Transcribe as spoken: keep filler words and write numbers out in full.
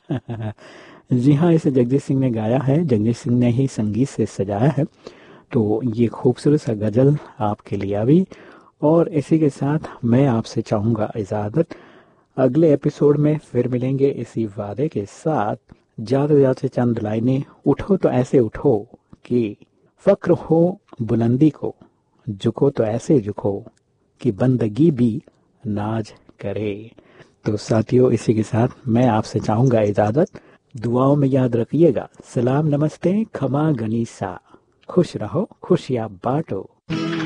जी हाँ, इसे जगजीत सिंह ने गाया है, जगजीत सिंह ने ही संगीत से सजाया है। तो ये खूबसूरत सा गज़ल आपके लिए अभी, और इसी के साथ मैं आपसे चाहूँगा इजाज़त। अगले एपिसोड में फिर मिलेंगे इसी वादे के साथ। जाते जाते चंद लाइनें, उठो तो ऐसे उठो कि फ़क्र हो बुलंदी को, झुको तो ऐसे झुको कि बंदगी भी नाज करे। तो साथियों, इसी के साथ मैं आपसे चाहूँगा इजाज़त। दुआओं में याद रखिएगा। सलाम, नमस्ते, खमा गनीसा। खुश रहो, खुशियाँ बाँटो।